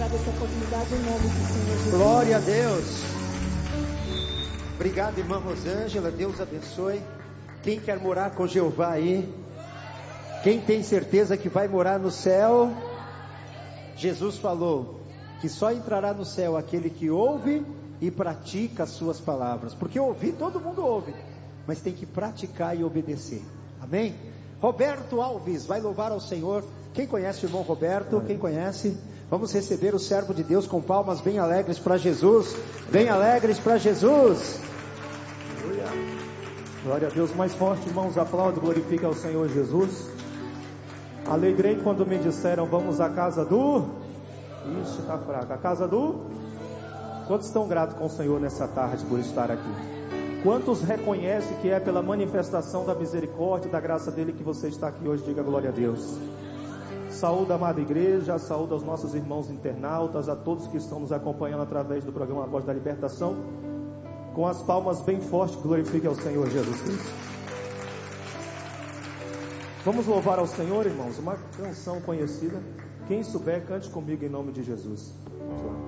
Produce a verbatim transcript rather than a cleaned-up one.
dado essa oportunidade em nome do Senhor Jesus. Glória a Deus. Obrigado, irmã Rosângela. Deus abençoe. Quem quer morar com Jeová aí? Quem tem certeza que vai morar no céu? Jesus falou que só entrará no céu aquele que ouve e pratica as suas palavras. Porque ouvir todo mundo ouve, mas tem que praticar e obedecer. Amém? Roberto Alves vai louvar ao Senhor. Quem conhece o irmão Roberto? Quem conhece? Vamos receber o servo de Deus com palmas bem alegres para Jesus. Bem alegres para Jesus. Glória a Deus. Mais forte, irmãos, aplaudo, glorifica ao Senhor Jesus. Alegrei quando me disseram: vamos à casa do... Ixi, tá fraca. A casa do... Quantos estão gratos com o Senhor nessa tarde por estar aqui? Quantos reconhecem que é pela manifestação da misericórdia e da graça dele que você está aqui hoje? Diga glória a Deus. Saúde a amada igreja, saúde aos nossos irmãos internautas, a todos que estão nos acompanhando através do programa A Voz da Libertação. Com as palmas bem fortes, glorifique ao Senhor Jesus Cristo. Vamos louvar ao Senhor, irmãos, uma canção conhecida. Quem souber, cante comigo em nome de Jesus. Vamos lá.